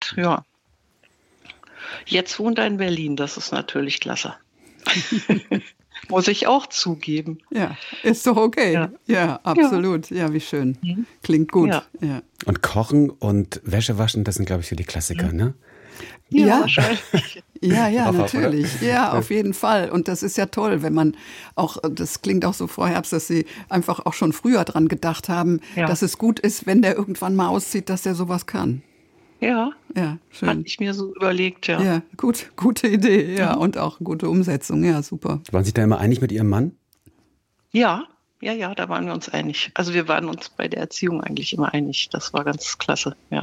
und ja. Jetzt wohnt er in Berlin, das ist natürlich klasse. Muss ich auch zugeben. Ja, ist doch okay. Ja, absolut. Ja, wie schön. Klingt gut. Ja. Und Kochen und Wäsche waschen, das sind, glaube ich, so die Klassiker, ne? Ja, wahrscheinlich. Ja, natürlich. Ja, auf jeden Fall. Und das ist ja toll, wenn man auch, das klingt auch so, Frau Herbst, dass Sie einfach auch schon früher dran gedacht haben, dass es gut ist, wenn der irgendwann mal auszieht, dass der sowas kann. Ja, schön. Hatte ich mir so überlegt, ja. Ja, gute Idee, ja, und auch gute Umsetzung, ja, super. Waren Sie da immer einig mit Ihrem Mann? Ja, da waren wir uns einig. Also wir waren uns bei der Erziehung eigentlich immer einig. Das war ganz klasse, ja.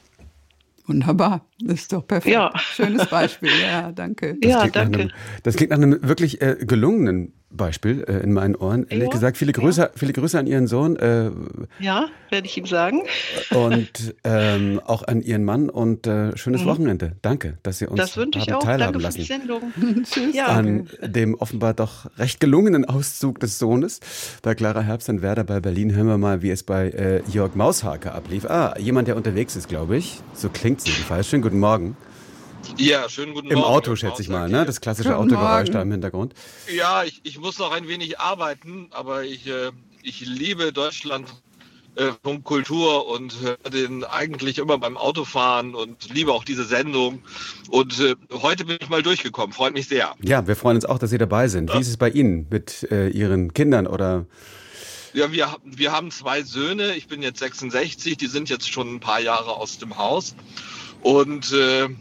Wunderbar, das ist doch perfekt. Ja. Schönes Beispiel, ja, danke. Danke. Das klingt nach einem wirklich gelungenen Beispiel in meinen Ohren. Ehrlich gesagt, viele Grüße an Ihren Sohn. Ja, werde ich ihm sagen. Und auch an Ihren Mann und schönes Wochenende. Danke, dass Sie uns das wünsche ich auch. teilhaben Danke lassen. für die Sendung. Tschüss. Ja. An dem offenbar doch recht gelungenen Auszug des Sohnes. Bei Clara Herbst in Werder bei Berlin hören wir mal, wie es bei Jörg Maushake ablief. Jemand, der unterwegs ist, glaube ich. So klingt es jedenfalls. Schönen guten Morgen. Ja, schönen guten Morgen. Im Auto, schätze ich mal, ne? Das klassische Autogeräusch da im Hintergrund. Ja, ich muss noch ein wenig arbeiten, aber ich liebe Deutschland von Kultur und höre den eigentlich immer beim Autofahren und liebe auch diese Sendung. Und heute bin ich mal durchgekommen, freut mich sehr. Ja, wir freuen uns auch, dass Sie dabei sind. Wie ist es bei Ihnen mit Ihren Kindern oder... Ja, wir haben 2 Söhne, ich bin jetzt 66, die sind jetzt schon ein paar Jahre aus dem Haus. Und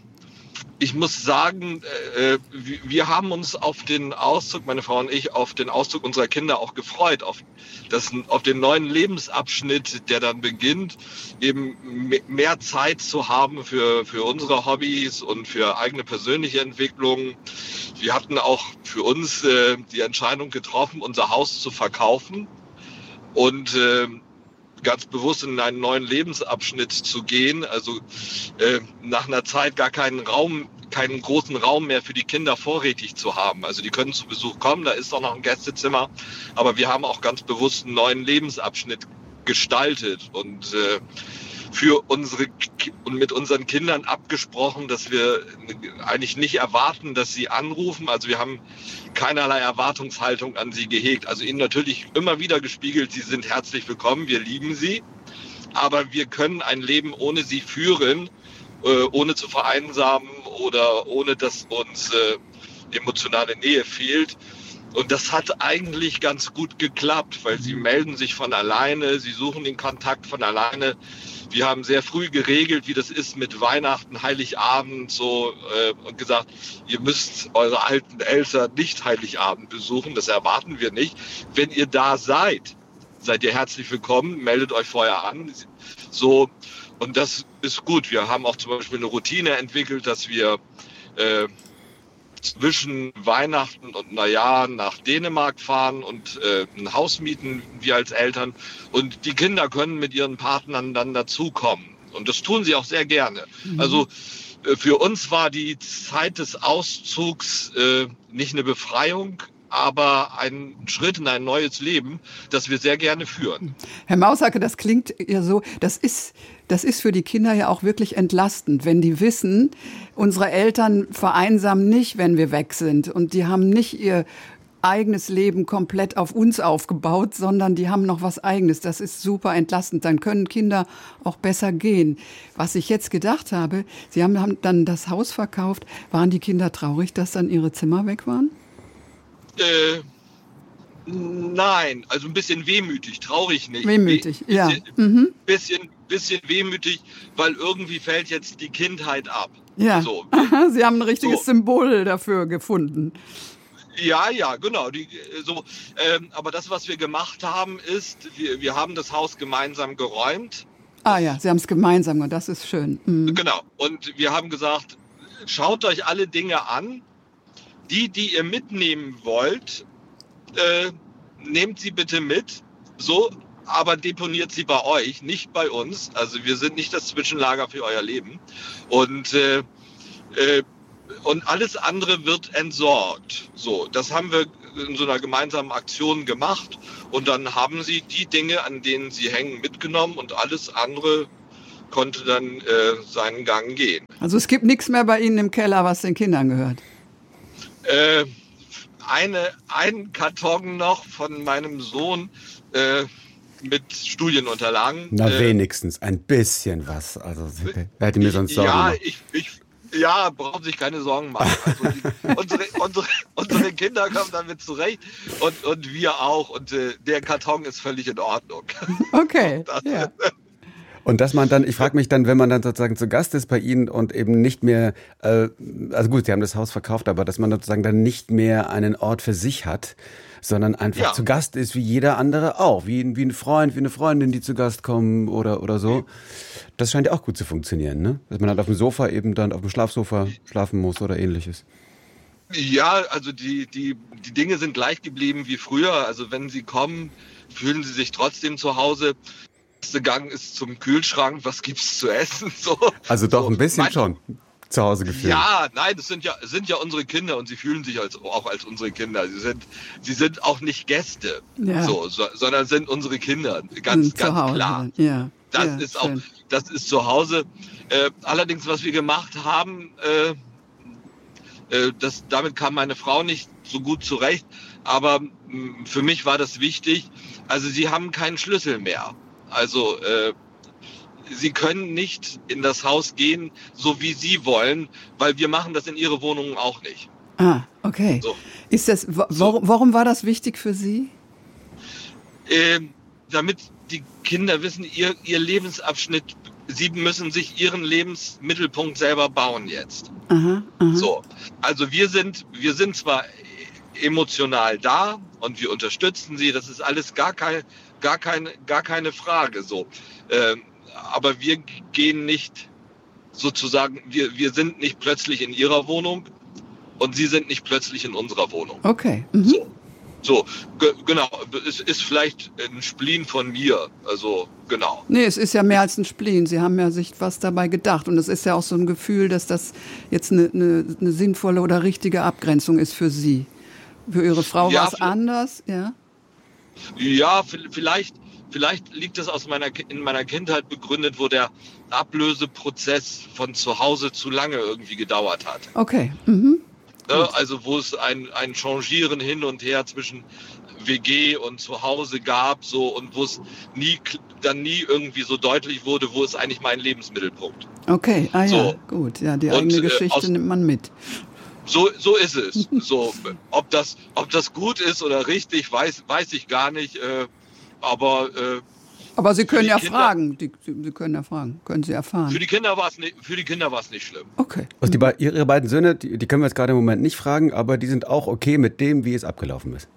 ich muss sagen, wir haben uns auf den Auszug, meine Frau und ich, auf den Auszug unserer Kinder auch gefreut, auf den neuen Lebensabschnitt, der dann beginnt, eben mehr Zeit zu haben für unsere Hobbys und für eigene persönliche Entwicklung. Wir hatten auch für uns die Entscheidung getroffen, unser Haus zu verkaufen und ganz bewusst in einen neuen Lebensabschnitt zu gehen, also nach einer Zeit gar keinen großen Raum mehr für die Kinder vorrätig zu haben. Also die können zu Besuch kommen, da ist auch noch ein Gästezimmer, aber wir haben auch ganz bewusst einen neuen Lebensabschnitt gestaltet und mit unseren Kindern abgesprochen, dass wir eigentlich nicht erwarten, dass sie anrufen. Also wir haben keinerlei Erwartungshaltung an sie gehegt. Also ihnen natürlich immer wieder gespiegelt, sie sind herzlich willkommen, wir lieben sie. Aber wir können ein Leben ohne sie führen, ohne zu vereinsamen oder ohne dass uns emotionale Nähe fehlt. Und das hat eigentlich ganz gut geklappt, weil sie melden sich von alleine, sie suchen den Kontakt von alleine. Wir haben sehr früh geregelt, wie das ist mit Weihnachten, Heiligabend so und gesagt, ihr müsst eure alten Eltern nicht Heiligabend besuchen, das erwarten wir nicht. Wenn ihr da seid ihr herzlich willkommen, meldet euch vorher an. So, und das ist gut. Wir haben auch zum Beispiel eine Routine entwickelt, dass wir zwischen Weihnachten und Neujahr nach Dänemark fahren und ein Haus mieten, wir als Eltern. Und die Kinder können mit ihren Partnern dann dazukommen. Und das tun sie auch sehr gerne. Also für uns war die Zeit des Auszugs nicht eine Befreiung, aber ein Schritt in ein neues Leben, das wir sehr gerne führen. Herr Maushake, das klingt ja so, das ist für die Kinder ja auch wirklich entlastend, wenn die wissen, unsere Eltern vereinsamen nicht, wenn wir weg sind. Und die haben nicht ihr eigenes Leben komplett auf uns aufgebaut, sondern die haben noch was Eigenes. Das ist super entlastend. Dann können Kinder auch besser gehen. Was ich jetzt gedacht habe, Sie haben dann das Haus verkauft. Waren die Kinder traurig, dass dann ihre Zimmer weg waren? Nein, also ein bisschen wehmütig, traurig nicht. Wehmütig, ja. Bisschen wehmütig, weil irgendwie fällt jetzt die Kindheit ab. Ja, so. Sie haben ein richtiges Symbol dafür gefunden. Ja, genau. Aber das, was wir gemacht haben, ist, wir haben das Haus gemeinsam geräumt. Ah ja, Sie haben es gemeinsam gemacht, das ist schön. Mhm. Genau, und wir haben gesagt, schaut euch alle Dinge an. Die ihr mitnehmen wollt, nehmt sie bitte mit, so, aber deponiert sie bei euch, nicht bei uns. Also wir sind nicht das Zwischenlager für euer Leben. Und alles andere wird entsorgt. So, das haben wir in so einer gemeinsamen Aktion gemacht. Und dann haben sie die Dinge, an denen sie hängen, mitgenommen und alles andere konnte dann seinen Gang gehen. Also es gibt nichts mehr bei Ihnen im Keller, was den Kindern gehört? Einen Karton noch von meinem Sohn mit Studienunterlagen. Na, wenigstens ein bisschen was. Also, wer hätte mir sonst Sorgen gemacht? Ja, brauchen sich keine Sorgen machen. Also unsere Kinder kommen damit zurecht und wir auch. Und der Karton ist völlig in Ordnung. Okay, ja. Und dass man dann, ich frage mich dann, wenn man dann sozusagen zu Gast ist bei Ihnen und eben nicht mehr, also gut, Sie haben das Haus verkauft, aber dass man sozusagen dann nicht mehr einen Ort für sich hat, sondern einfach zu Gast ist, wie jeder andere auch, wie ein Freund, wie eine Freundin, die zu Gast kommen oder so. Das scheint ja auch gut zu funktionieren, ne? Dass man halt auf dem Sofa eben dann auf dem Schlafsofa schlafen muss oder ähnliches. Ja, also die Dinge sind gleich geblieben wie früher. Also wenn Sie kommen, fühlen Sie sich trotzdem zu Hause. Der erste Gang ist zum Kühlschrank, was gibt's zu essen? So. Also doch ein bisschen schon zu Hause gefühlt. Ja, nein, das sind ja unsere Kinder und sie fühlen sich auch als unsere Kinder. Sie sind auch nicht Gäste, sondern sind unsere Kinder, ganz klar. Ja. Das ist zu Hause. Allerdings, was wir gemacht haben, damit kam meine Frau nicht so gut zurecht, aber für mich war das wichtig. Also sie haben keinen Schlüssel mehr. Also sie können nicht in das Haus gehen, so wie sie wollen, weil wir machen das in ihre Wohnungen auch nicht. Ah, okay. So. Warum war das wichtig für Sie? Damit die Kinder wissen, ihr Lebensabschnitt, sie müssen sich ihren Lebensmittelpunkt selber bauen jetzt. Aha. So, also wir sind zwar emotional da und wir unterstützen sie, das ist alles gar keine Frage so. Aber wir gehen nicht sozusagen, wir sind nicht plötzlich in ihrer Wohnung und sie sind nicht plötzlich in unserer Wohnung. Okay. So, genau. Es ist vielleicht ein Spleen von mir. Also, genau. Nee, es ist ja mehr als ein Spleen. Sie haben ja sich was dabei gedacht. Und es ist ja auch so ein Gefühl, dass das jetzt eine sinnvolle oder richtige Abgrenzung ist für Sie. Für Ihre Frau war es anders, ja? Ja, vielleicht liegt das in meiner Kindheit begründet, wo der Ablöseprozess von zu Hause zu lange irgendwie gedauert hat. Okay. Also wo es ein Changieren hin und her zwischen WG und zu Hause gab, so, und wo es nie irgendwie so deutlich wurde, wo ist eigentlich mein Lebensmittelpunkt. Okay, gut. Ja, die eigene Geschichte nimmt man mit. So ist es. So, ob das gut ist oder richtig, weiß ich gar nicht. Aber Sie können ja fragen. Sie können ja fragen. Können Sie erfahren. Für die Kinder war es nicht schlimm. Okay. Also Ihre beiden Söhne, die können wir jetzt gerade im Moment nicht fragen, aber die sind auch okay mit dem, wie es abgelaufen ist.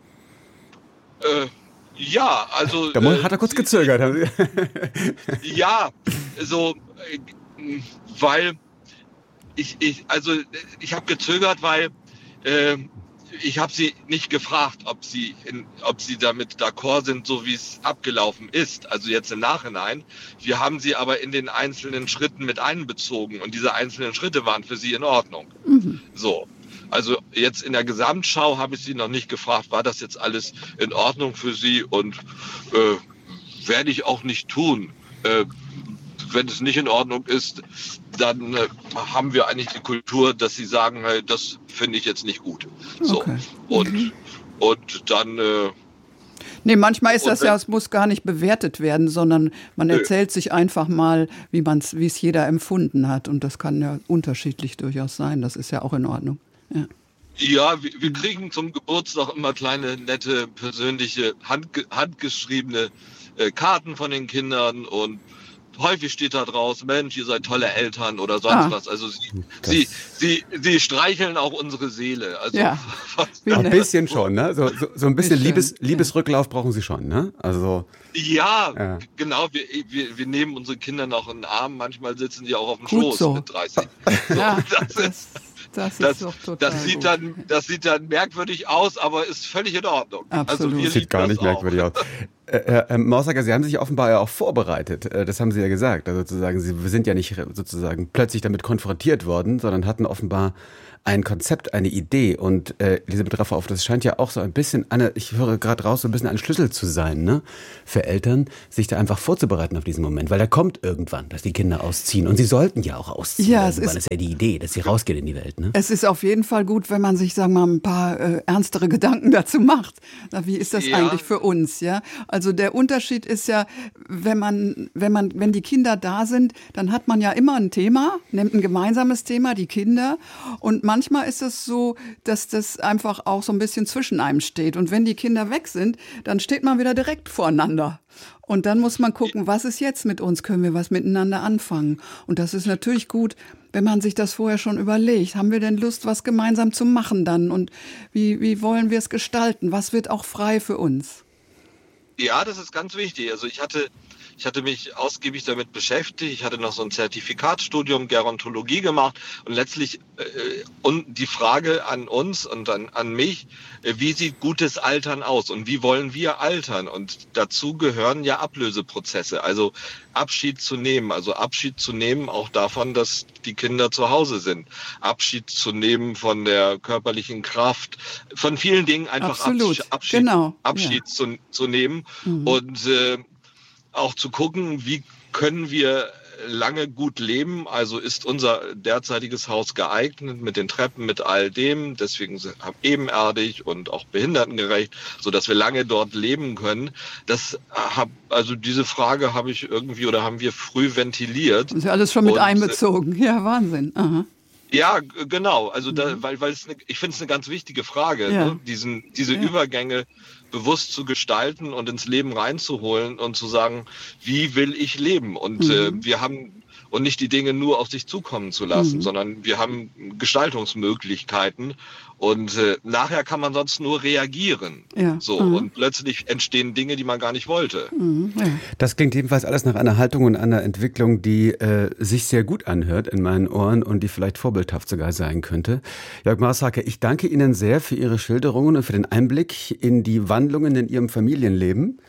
Ja, also. Da hat er kurz gezögert. Haben Sie? Ja, so, weil ich habe gezögert, weil ich habe sie nicht gefragt, ob sie damit d'accord sind, so wie es abgelaufen ist. Also jetzt im Nachhinein. Wir haben sie aber in den einzelnen Schritten mit einbezogen und diese einzelnen Schritte waren für sie in Ordnung. So. Also jetzt in der Gesamtschau habe ich sie noch nicht gefragt, war das jetzt alles in Ordnung für sie, und werde ich auch nicht tun. Wenn es nicht in Ordnung ist, dann haben wir eigentlich die Kultur, dass sie sagen, hey, das finde ich jetzt nicht gut. So. Okay. Und dann... Nee, manchmal ist das es muss gar nicht bewertet werden, sondern man erzählt sich einfach mal, wie es jeder empfunden hat. Und das kann ja unterschiedlich durchaus sein. Das ist ja auch in Ordnung. Ja, wir kriegen zum Geburtstag immer kleine, nette, persönliche, handgeschriebene Karten von den Kindern, und häufig steht da draus, Mensch, ihr seid tolle Eltern oder sonst was. Also sie streicheln auch unsere Seele. Also ein bisschen schon, ne? So ein bisschen Liebesrücklauf brauchen sie schon, ne? Also ja. Genau. Wir nehmen unsere Kinder noch in den Arm. Manchmal sitzen die auch auf dem Schoß mit 30. So, das sieht dann merkwürdig aus, aber ist völlig in Ordnung. Absolut. Das sieht gar nicht merkwürdig aus. Herr Maushacker, Sie haben sich offenbar ja auch vorbereitet. Das haben Sie ja gesagt. Also sozusagen, Sie sind ja nicht sozusagen plötzlich damit konfrontiert worden, sondern hatten offenbar ein Konzept, eine Idee. Und Elisabeth Raffauf, das scheint ja auch so ein bisschen ich höre gerade raus, so ein bisschen ein Schlüssel zu sein, ne? Für Eltern, sich da einfach vorzubereiten auf diesen Moment. Weil der kommt irgendwann, dass die Kinder ausziehen. Und sie sollten ja auch ausziehen. Ja, das ist ja die Idee, dass sie rausgehen in die Welt, ne? Es ist auf jeden Fall gut, wenn man sich, sagen wir mal, ein paar ernstere Gedanken dazu macht. Na, wie ist das eigentlich für uns, ja? Also der Unterschied ist ja, wenn die Kinder da sind, dann hat man ja immer ein Thema, nimmt ein gemeinsames Thema, die Kinder. Und manchmal ist es so, dass das einfach auch so ein bisschen zwischen einem steht. Und wenn die Kinder weg sind, dann steht man wieder direkt voreinander. Und dann muss man gucken, was ist jetzt mit uns? Können wir was miteinander anfangen? Und das ist natürlich gut, wenn man sich das vorher schon überlegt. Haben wir denn Lust, was gemeinsam zu machen dann? Und wie wollen wir es gestalten? Was wird auch frei für uns? Ja, das ist ganz wichtig. Also ich hatte mich ausgiebig damit beschäftigt. Ich hatte noch so ein Zertifikatsstudium Gerontologie gemacht und letztlich und die Frage an uns und an mich, wie sieht gutes Altern aus und wie wollen wir altern? Und dazu gehören ja Ablöseprozesse, also Abschied zu nehmen auch davon, dass die Kinder zu Hause sind, Abschied zu nehmen von der körperlichen Kraft, von vielen Dingen einfach Abschied zu nehmen und auch zu gucken, wie können wir lange gut leben. Also ist unser derzeitiges Haus geeignet mit den Treppen, mit all dem. Deswegen ebenerdig und auch behindertengerecht, sodass wir lange dort leben können. Also diese Frage haben wir früh ventiliert. Das ist ja alles schon mit einbezogen. Ja, Wahnsinn. Aha. Ja, genau. Also ich finde es eine ganz wichtige Frage, ne? Diese Übergänge bewusst zu gestalten und ins Leben reinzuholen und zu sagen, wie will ich leben? Und und nicht die Dinge nur auf sich zukommen zu lassen, sondern wir haben Gestaltungsmöglichkeiten und nachher kann man sonst nur reagieren. Ja. Und plötzlich entstehen Dinge, die man gar nicht wollte. Das klingt jedenfalls alles nach einer Haltung und einer Entwicklung, die sich sehr gut anhört in meinen Ohren und die vielleicht vorbildhaft sogar sein könnte. Jörg Maushacker, ich danke Ihnen sehr für Ihre Schilderungen und für den Einblick in die Wandlungen in Ihrem Familienleben.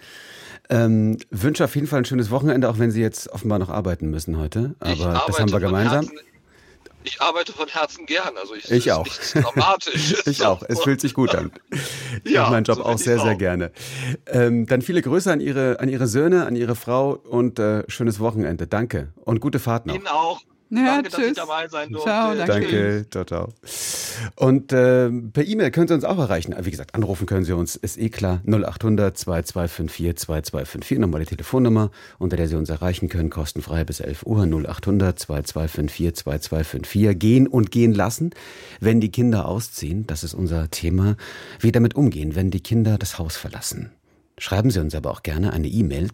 Wünsche auf jeden Fall ein schönes Wochenende, auch wenn Sie jetzt offenbar noch arbeiten müssen heute. Aber das haben wir gemeinsam. Ich arbeite von Herzen gern. Also ich auch. Nichts Dramatisches. Ich auch. Es fühlt sich gut an. Ich mache meinen Job auch sehr, sehr gerne. Dann viele Grüße an Ihre Söhne, an Ihre Frau und schönes Wochenende. Danke und gute Fahrt noch. Ihnen auch. Ja, danke, dass ich dabei sein durfte. Ciao, danke. Ciao. Und per E-Mail können Sie uns auch erreichen. Wie gesagt, anrufen können Sie uns, ist klar. 0800 2254 2254. Nochmal die Telefonnummer, unter der Sie uns erreichen können, kostenfrei bis 11 Uhr. 0800 2254 2254. Gehen und gehen lassen, wenn die Kinder ausziehen. Das ist unser Thema. Wie damit umgehen, wenn die Kinder das Haus verlassen. Schreiben Sie uns aber auch gerne eine E-Mail,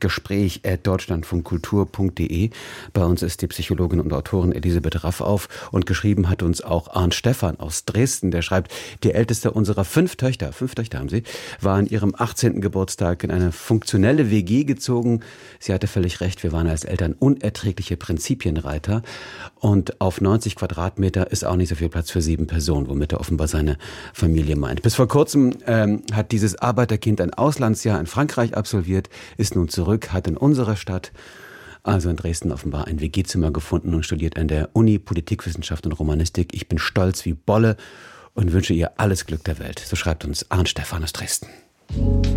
gespräch@deutschlandfunkkultur.de. Bei uns ist die Psychologin und Autorin Elisabeth Raffauf und geschrieben hat uns auch Arndt Stephan aus Dresden. Der schreibt, die älteste unserer 5 Töchter haben sie, war an ihrem 18. Geburtstag in eine funktionelle WG gezogen. Sie hatte völlig recht, wir waren als Eltern unerträgliche Prinzipienreiter und auf 90 Quadratmeter ist auch nicht so viel Platz für 7 Personen, womit er offenbar seine Familie meint. Bis vor kurzem hat dieses Arbeiterkind ein Auslandsjahr in Frankreich absolviert, ist nun zurück, hat in unserer Stadt, also in Dresden offenbar, ein WG-Zimmer gefunden und studiert an der Uni Politikwissenschaft und Romanistik. Ich bin stolz wie Bolle und wünsche ihr alles Glück der Welt. So schreibt uns Arndt Stephan aus Dresden.